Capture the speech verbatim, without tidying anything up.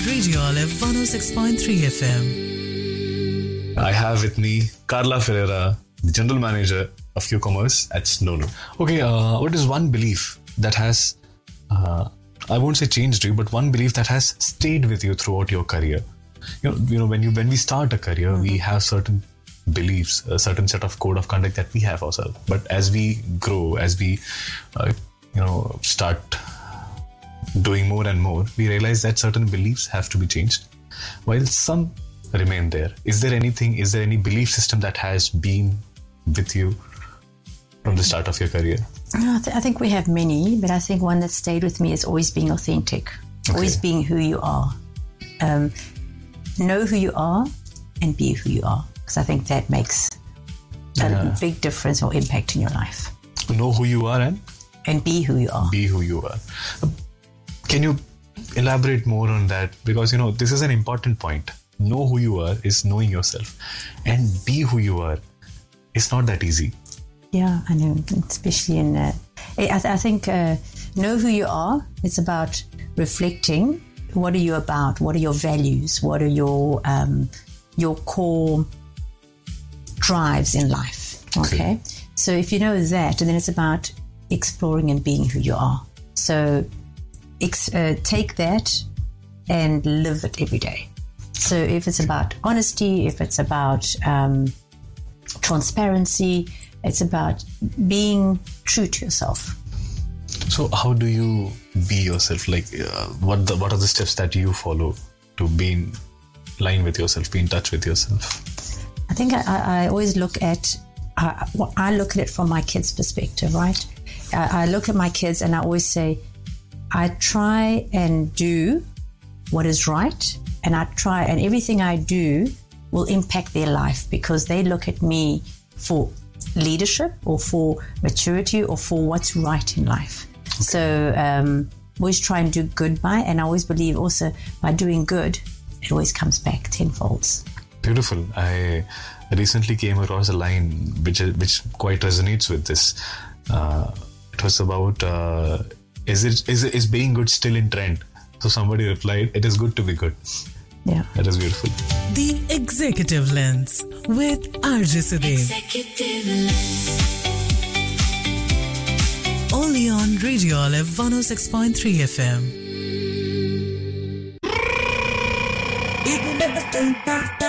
Radio Olive one oh six point three F M. I have with me Carla Ferreira, the General Manager of Q-Commerce at Snonu. Okay, uh, what is one belief that has, uh, I won't say changed you, but one belief that has stayed with you throughout your career? You know, you know when you when we start a career, mm-hmm. we have certain beliefs, a certain set of code of conduct that we have ourselves. But as we grow, as we, uh, you know, start doing more and more, we realize that certain beliefs have to be changed, while some remain there. Is there anything, is there any belief system that has been with you from the start of your career? I, th- I think we have many, but I think one that stayed with me is always being authentic, okay. always being who you are. Um, know who you are and be who you are, because I think that makes a yeah. big difference or impact in your life. Know who you are and? And be who you are. Be who you are. Can you elaborate more on that? Because, you know, this is an important point. Know who you are is knowing yourself. And be who you are is not that easy. Yeah, I know, especially in... Uh, I, th- I think uh, know who you are. It's about reflecting. What are you about? What are your values? What are your um, your core drives in life? Okay? okay. So if you know that, and then it's about exploring and being who you are. So ex- uh, take that and live it every day. So if it's about honesty, if it's about um, transparency, it's about being true to yourself. So how do you be yourself? Like, uh, what the, what are the steps that you follow to be in line with yourself, be in touch with yourself? I think I, I always look at, uh, well, I look at it from my kids' perspective, right? I, I look at my kids and I always say, I try and do what is right, and I try, and everything I do will impact their life because they look at me for leadership or for maturity or for what's right in life. Okay. So um, always try and do good by, and I always believe also by doing good, it always comes back tenfold. Beautiful. I recently came across a line which which quite resonates with this. Uh, it was about uh, is it is is being good still in trend? So somebody replied, "It is good to be good." Yeah, that is beautiful. The Executive Lens with R J Sudev. Executive Lens. Only on Radio Olive one oh six point three F M.